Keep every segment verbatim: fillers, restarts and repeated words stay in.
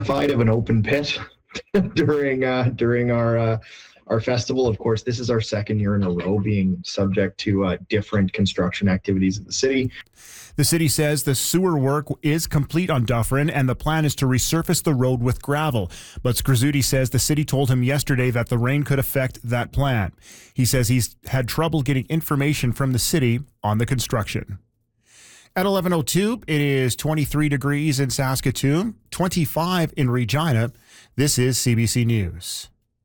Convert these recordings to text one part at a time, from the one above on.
of an open pit during uh, during our uh, our festival. Of course, this is our second year in a row being subject to uh, different construction activities in the city. The city says the sewer work is complete on Dufferin and the plan is to resurface the road with gravel. But Skrzuti says the city told him yesterday that the rain could affect that plan. He says he's had trouble getting information from the city on the construction. At eleven oh two, it is twenty-three degrees in Saskatoon, twenty-five in Regina. This is C B C News.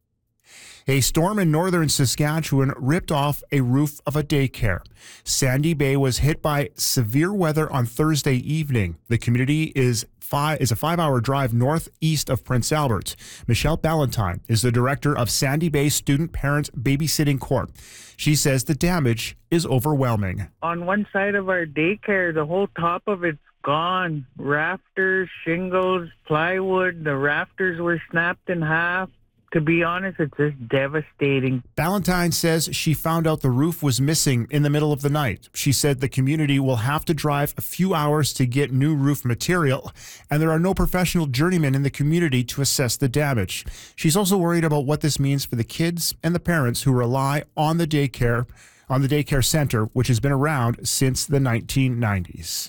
A storm in northern Saskatchewan ripped off a roof of a daycare. Sandy Bay was hit by severe weather on Thursday evening. The community is five is a five-hour drive northeast of Prince Albert. Michelle Ballantyne is the director of Sandy Bay Student Parent Babysitting Corp. She says the damage is overwhelming. On one side of our daycare, the whole top of it's gone. Rafters, shingles, plywood. The rafters were snapped in half. To be honest, it's just devastating. Ballantyne says she found out the roof was missing in the middle of the night. She said the community will have to drive a few hours to get new roof material, and there are no professional journeymen in the community to assess the damage. She's also worried about what this means for the kids and the parents who rely on the daycare, on the daycare center, which has been around since the nineteen nineties.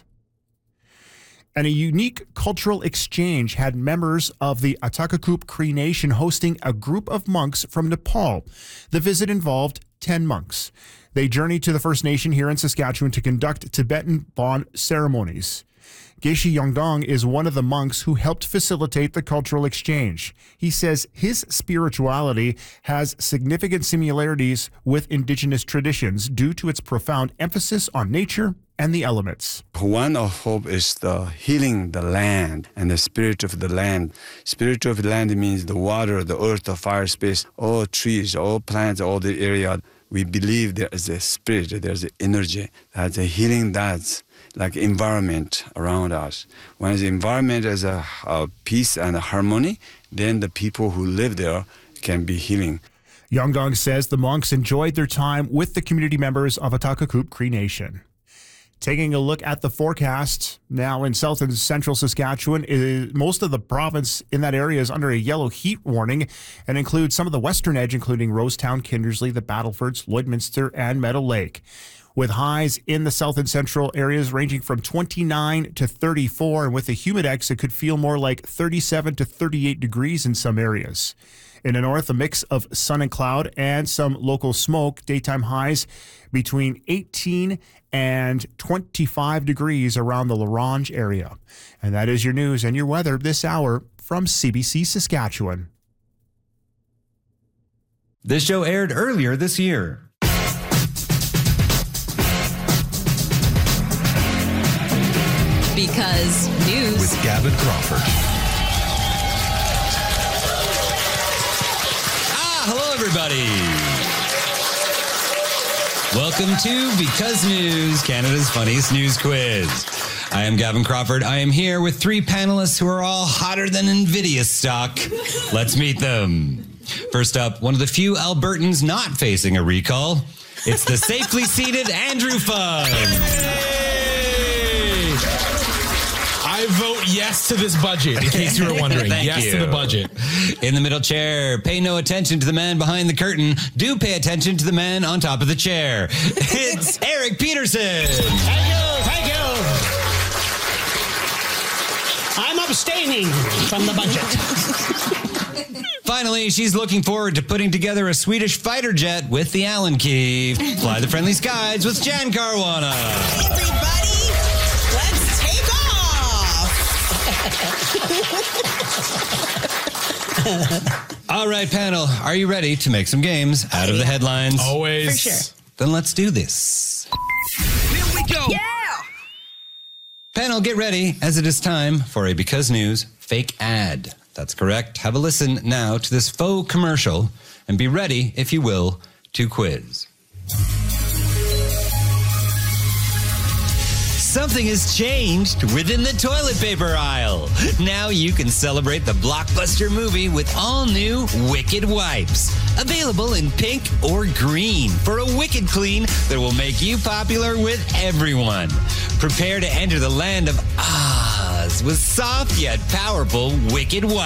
And a unique cultural exchange had members of the Atakakuk Cree Nation hosting a group of monks from Nepal. The visit involved ten monks. They journeyed to the First Nation here in Saskatchewan to conduct Tibetan Bon ceremonies. Geshe Yongdong is one of the monks who helped facilitate the cultural exchange. He says his spirituality has significant similarities with Indigenous traditions due to its profound emphasis on nature and the elements. One of hope is the healing the land and the spirit of the land. Spirit of the land means the water, the earth, the fire, space, all trees, all plants, all the area. We believe there is a spirit, there's an energy, that's a healing that's like environment around us. When the environment is a, a peace and a harmony, then the people who live there can be healing. Yongdong says the monks enjoyed their time with the community members of Atakakuk Cree Nation. Taking a look at the forecast now in south and central Saskatchewan, is, most of the province in that area is under a yellow heat warning and includes some of the western edge, including Rosetown, Kindersley, the Battlefords, Lloydminster, and Meadow Lake. With highs in the south and central areas ranging from twenty-nine to thirty-four, and with the humidex, it could feel more like thirty-seven to thirty-eight degrees in some areas. In the north, a mix of sun and cloud and some local smoke. Daytime highs between eighteen and twenty-five degrees around the La Ronge area. And that is your news and your weather this hour from C B C Saskatchewan. This show aired earlier this year. Because news. With Gavin Crawford. Hello, everybody. Welcome to Because News, Canada's funniest news quiz. I am Gavin Crawford. I am here with three panelists who are all hotter than NVIDIA stock. Let's meet them. First up, one of the few Albertans not facing a recall. It's the safely seated Andrew Fung. I vote yes to this budget, in case you were wondering. Yes you. to the budget. In the middle chair, pay no attention to the man behind the curtain. Do pay attention to the man on top of the chair. It's Eric Peterson. Thank you, thank you. I'm abstaining from the budget. Finally, she's looking forward to putting together a Swedish fighter jet with the Allen key. Fly the friendly skies with Jan Caruana. Everybody, let's take off. All right, panel, are you ready to make some games out of the headlines? Always. For sure. Then let's do this. Here we go. Yeah. Panel, get ready, as it is time for a Because News fake ad. That's correct. Have a listen now to this faux commercial and be ready, if you will, to quiz. Something has changed within the toilet paper aisle. Now you can celebrate the blockbuster movie with all new Wicked Wipes. Available in pink or green for a wicked clean that will make you popular with everyone. Prepare to enter the land of Oz with soft yet powerful Wicked White.